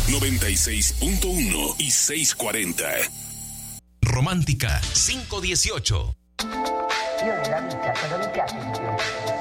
96.1 y 640. Romántica 518. Io nella vita cosa mi piace di più?